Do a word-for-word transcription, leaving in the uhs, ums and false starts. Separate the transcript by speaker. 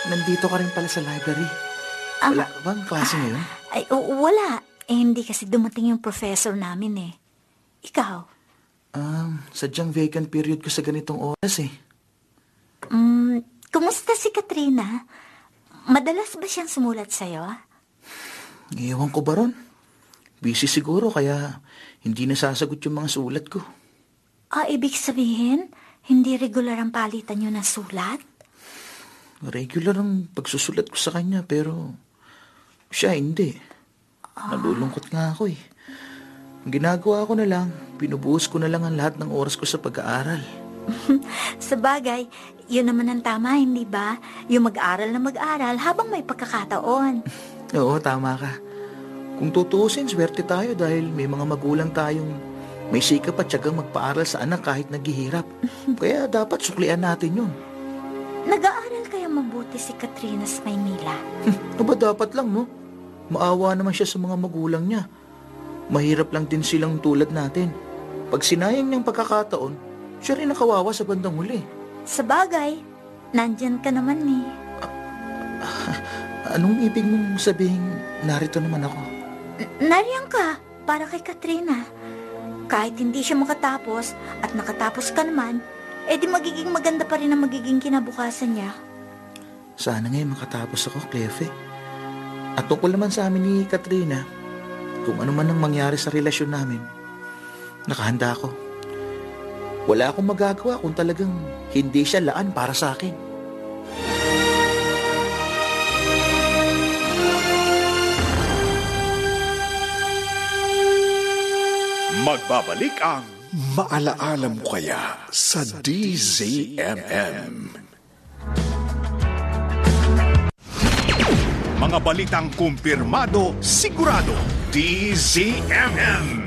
Speaker 1: nandito ka rin pala sa library.
Speaker 2: Ah,
Speaker 1: Wala ka bang klase ngayon?
Speaker 2: Ay, o- wala. Eh, hindi kasi dumating yung professor namin eh. Ikaw?
Speaker 1: Um, sadyang vacant period ko sa ganitong oras eh.
Speaker 2: Mm, kumusta si Katrina? Madalas ba siyang sumulat sa'yo?
Speaker 1: Ewan ko ba ron? Busy siguro kaya hindi nasasagot yung mga sulat ko.
Speaker 2: Ah, ibig sabihin, hindi regular ang palitan niyo ng sulat?
Speaker 1: Regular ang pagsusulat ko sa kanya pero siya hindi. Nalulungkot nga ako eh. Ang ginagawa ko na lang, pinubuhos ko na lang ang lahat ng oras ko sa pag-aaral.
Speaker 2: Sa bagay, yun naman ang tama, hindi ba? Yung mag-aral na mag-aral habang may pagkakataon.
Speaker 1: Oo, tama ka. Kung tutuusin, swerte tayo dahil may mga magulang tayong may sikap at tiyagang magpaaral sa anak kahit naghihirap. Kaya dapat suklian natin yun.
Speaker 2: Nag-aaral kaya mabuti si Katrina sa Maynila?
Speaker 1: Aba, dapat lang, no? Maawa naman siya sa mga magulang niya. Mahirap lang din silang tulad natin. Pag sinayang niyang pagkakataon, siya rin nakawawa sa bandang huli.
Speaker 2: Sa bagay, nandyan ka naman eh.
Speaker 1: Anong ibig mong sabihin, narito naman ako?
Speaker 2: N- Nariyan ka, para kay Katrina. Kahit hindi siya makatapos at nakatapos ka naman, eh di magiging maganda pa rin ang magiging kinabukasan niya.
Speaker 1: Sana ngayon makatapos ako, Clefie. At tungkol naman sa amin ni Katrina, kung ano man ang mangyari sa relasyon namin, nakahanda ako. Wala akong magagawa kung talagang hindi siya laan para sa akin.
Speaker 3: Magbabalik ang Maalaala Mo Kaya sa D Z M M. Mga balitang kumpirmado, sigurado, D Z M M.